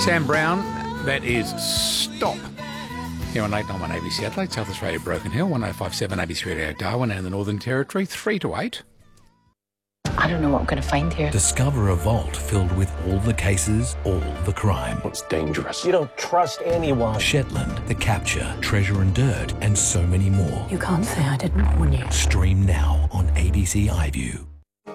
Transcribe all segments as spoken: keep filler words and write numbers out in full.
Sam Brown, that is Stop. Here on eight nine one A B C Adelaide, South Australia, Broken Hill, one oh five point seven A B C Radio Darwin, and the Northern Territory, three to eight. I don't know what I'm going to find here. Discover a vault filled with all the cases, all the crime. It's dangerous. You don't trust anyone. Shetland, The Capture, Treasure and Dirt, and so many more. You can't say I didn't warn you. Stream now on A B C iView.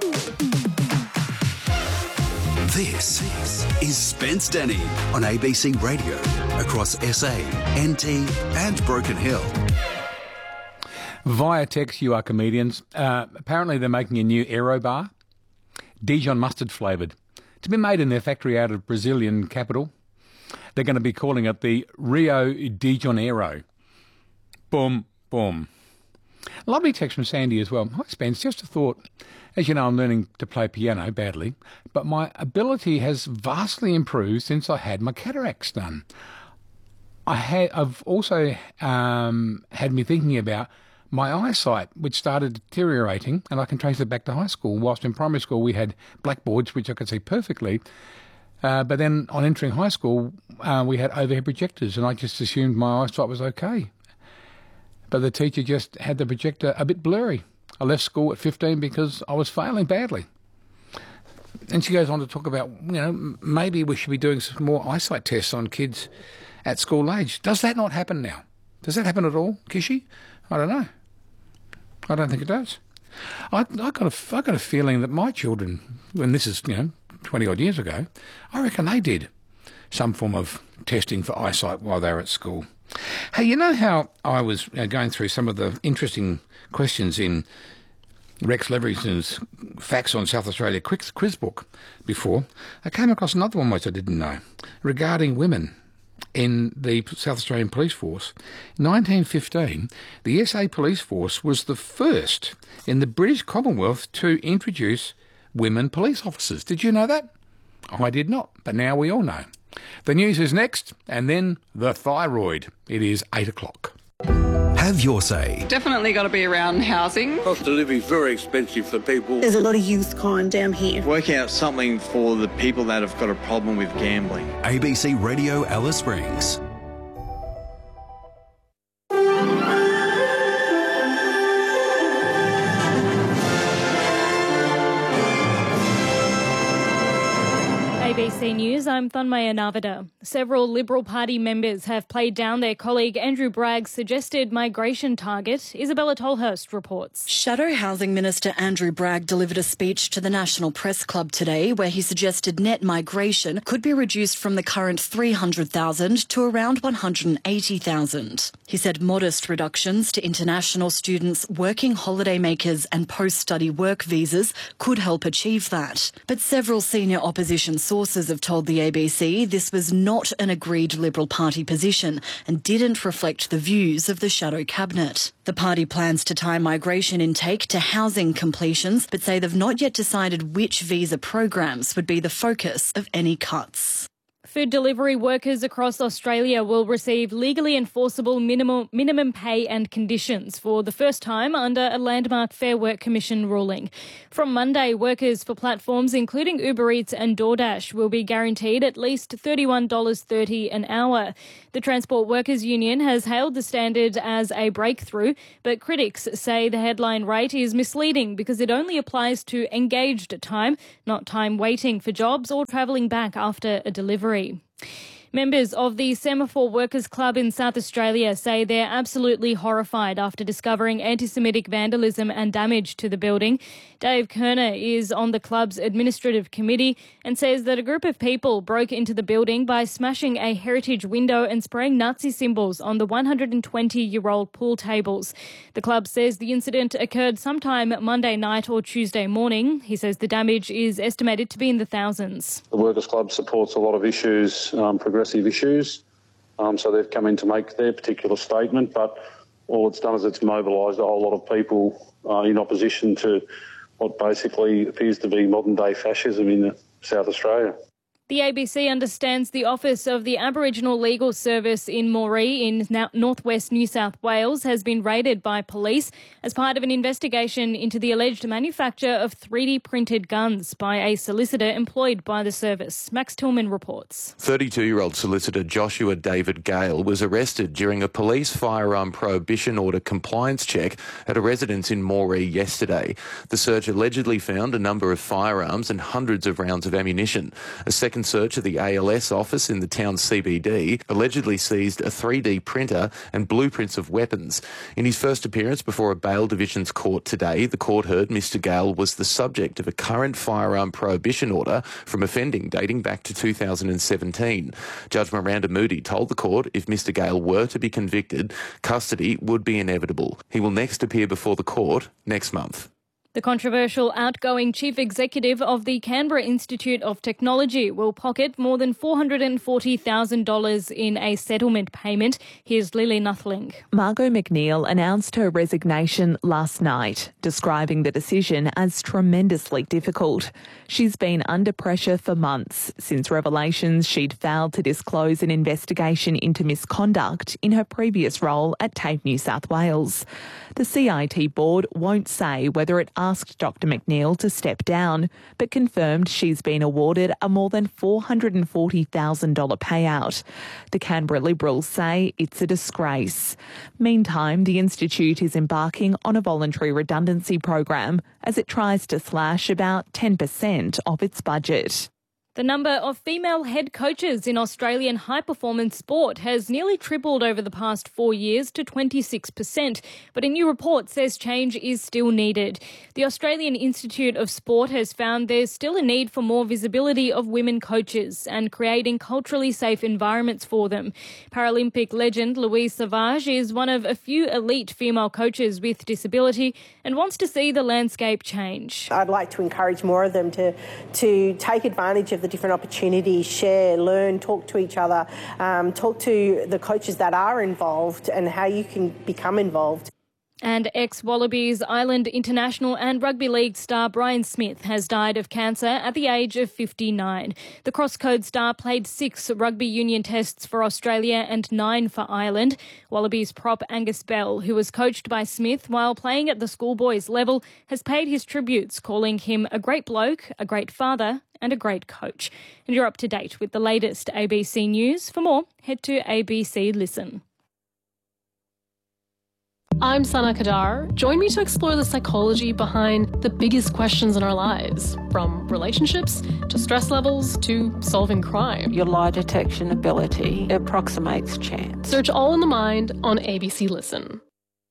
This is Spence Denny on A B C Radio across S A, N T and Broken Hill. Via text, you are comedians. Uh, apparently they're making a new Aero bar, Dijon mustard flavoured. To be made in their factory out of Brazilian capital. They're going to be calling it the Rio de Janeiro. Boom, boom. Lovely text from Sandy as well. Hi Spence, just a thought. As you know, I'm learning to play piano badly, but my ability has vastly improved since I had my cataracts done. I had, I've also um, had me thinking about my eyesight, which started deteriorating, and I can trace it back to high school. Whilst in primary school we had blackboards, which I could see perfectly, uh, but then on entering high school uh, we had overhead projectors, and I just assumed my eyesight was okay. But the teacher just had the projector a bit blurry. I left school at fifteen because I was failing badly. And she goes on to talk about, you know, maybe we should be doing some more eyesight tests on kids at school age. Does that not happen now? Does that happen at all, Kishi? I don't know. I don't think it does. I, I got a, I got a feeling that my children, when this is, you know, twenty odd years ago, I reckon they did some form of testing for eyesight while they were at school. Hey, you know how I was uh, going through some of the interesting questions in Rex Leverington's Facts on South Australia quiz, quiz book before? I came across another one which I didn't know, regarding women in the South Australian Police Force. In nineteen fifteen, the S A Police Force was the first in the British Commonwealth to introduce women police officers. Did you know that? I did not, but now we all know. The news is next, and then the thyroid. It is eight o'clock. Have your say. Definitely got to be around housing. Cost of living is very expensive for people. There's a lot of youth crime down here. Work out something for the people that have got a problem with gambling. A B C Radio Alice Springs. A B C News, I'm Thunmaya Navada. Several Liberal Party members have played down their colleague Andrew Bragg's suggested migration target. Isabella Tolhurst reports. Shadow Housing Minister Andrew Bragg delivered a speech to the National Press Club today where he suggested net migration could be reduced from the current three hundred thousand to around one hundred eighty thousand. He said modest reductions to international students, working holidaymakers and post-study work visas could help achieve that. But several senior opposition sources Sources have told the A B C this was not an agreed Liberal Party position and didn't reflect the views of the Shadow Cabinet. The party plans to tie migration intake to housing completions, but say they've not yet decided which visa programs would be the focus of any cuts. Food delivery workers across Australia will receive legally enforceable minimum, minimum pay and conditions for the first time under a landmark Fair Work Commission ruling. From Monday, workers for platforms including Uber Eats and DoorDash will be guaranteed at least thirty-one dollars thirty an hour. The Transport Workers Union has hailed the standard as a breakthrough, but critics say the headline rate is misleading because it only applies to engaged time, not time waiting for jobs or travelling back after a delivery. Members of the Semaphore Workers Club in South Australia say they're absolutely horrified after discovering anti-Semitic vandalism and damage to the building. Dave Kerner is on the club's administrative committee and says that a group of people broke into the building by smashing a heritage window and spraying Nazi symbols on the one hundred twenty-year-old pool tables. The club says the incident occurred sometime Monday night or Tuesday morning. He says the damage is estimated to be in the thousands. The Workers Club supports a lot of issues, um, progressive issues, um, so they've come in to make their particular statement, but all it's done is it's mobilised a whole lot of people uh, in opposition to what basically appears to be modern-day fascism in South Australia. The A B C understands the Office of the Aboriginal Legal Service in Moree in northwest New South Wales has been raided by police as part of an investigation into the alleged manufacture of three D printed guns by a solicitor employed by the service. Max Tillman reports. thirty-two-year-old solicitor Joshua David Gale was arrested during a police firearm prohibition order compliance check at a residence in Moree yesterday. The search allegedly found a number of firearms and hundreds of rounds of ammunition. A second search of the A L S office in the town's C B D allegedly seized a three D printer and blueprints of weapons. In his first appearance before a bail divisions court today, the court heard Mister Gale was the subject of a current firearm prohibition order from offending dating back to two thousand seventeen. Judge Miranda Moody told the court if Mister Gale were to be convicted, custody would be inevitable. He will next appear before the court next month. The controversial outgoing chief executive of the Canberra Institute of Technology will pocket more than four hundred forty thousand dollars in a settlement payment. Here's Lily Nuthling. Margot McNeil announced her resignation last night, describing the decision as tremendously difficult. She's been under pressure for months since revelations she'd failed to disclose an investigation into misconduct in her previous role at TAFE New South Wales. The C I T board won't say whether it asked Doctor McNeil to step down, but confirmed she's been awarded a more than four hundred forty thousand dollars payout. The Canberra Liberals say it's a disgrace. Meantime, the Institute is embarking on a voluntary redundancy program as it tries to slash about ten percent of its budget. The number of female head coaches in Australian high-performance sport has nearly tripled over the past four years to twenty-six percent, but a new report says change is still needed. The Australian Institute of Sport has found there's still a need for more visibility of women coaches and creating culturally safe environments for them. Paralympic legend Louise Savage is one of a few elite female coaches with disability and wants to see the landscape change. I'd like to encourage more of them to, to take advantage of the different opportunities, share, learn, talk to each other, um, talk to the coaches that are involved and how you can become involved. And ex-Wallabies Island International and Rugby League star Brian Smith has died of cancer at the age of fifty-nine. The cross-code star played six rugby union tests for Australia and nine for Ireland. Wallabies prop Angus Bell, who was coached by Smith while playing at the schoolboys level, has paid his tributes, calling him a great bloke, a great father and a great coach. And you're up to date with the latest A B C News. For more, head to A B C Listen. I'm Sana Kadar. Join me to explore the psychology behind the biggest questions in our lives, from relationships to stress levels to solving crime. Your lie detection ability approximates chance. Search All in the Mind on A B C Listen.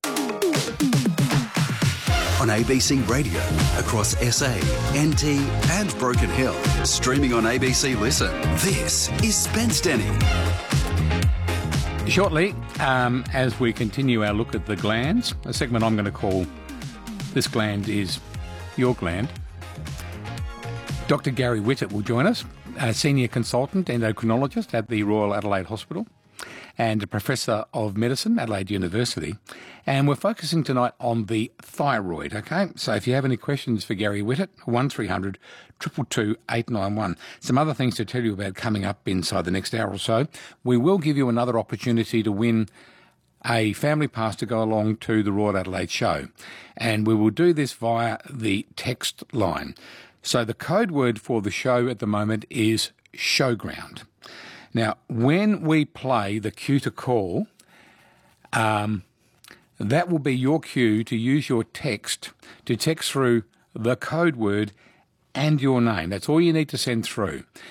On A B C Radio, across S A, N T and Broken Hill. Streaming on A B C Listen. This is Spence Denny. Shortly, um, as we continue our look at the glands, a segment I'm going to call This Gland is Your Gland. Doctor Gary Whittett will join us, a senior consultant endocrinologist at the Royal Adelaide Hospital and a professor of medicine, Adelaide University. And we're focusing tonight on the thyroid, okay? So if you have any questions for Gary Whittett, one three hundred, two two two, eight nine one. Some other things to tell you about coming up inside the next hour or so. We will give you another opportunity to win a family pass to go along to the Royal Adelaide show. And we will do this via the text line. So the code word for the show at the moment is showground. Now, when we play the cue to call, um, that will be your cue to use your text to text through the code word and your name. That's all you need to send through.